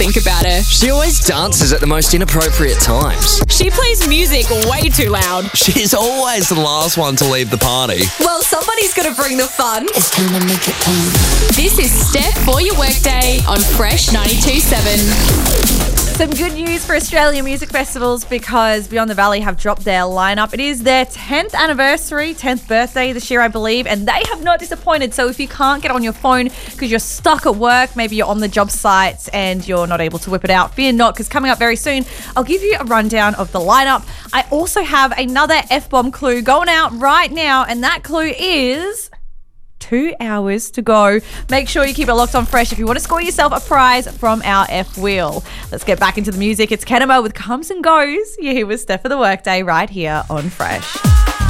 think about her. She always dances at the most inappropriate times. She plays music way too loud. She's always the last one to leave the party. Well, somebody's got to bring the fun. It's time to make it plain. This is Steph for your workday on Fresh 92.7. Some good news for Australian music festivals because Beyond the Valley have dropped their lineup. It is their 10th anniversary, 10th birthday this year, I believe, and they have not disappointed. So if you can't get on your phone because you're stuck at work, maybe you're on the job sites and you're not able to whip it out, fear not, because coming up very soon, I'll give you a rundown of the lineup. I also have another F-bomb clue going out right now, and that clue is 2 hours to go. Make sure you keep it locked on Fresh if you want to score yourself a prize from our F-Wheel. Let's get back into the music. It's Kenema with Comes and Goes. You're here with Steph for the Workday right here on Fresh.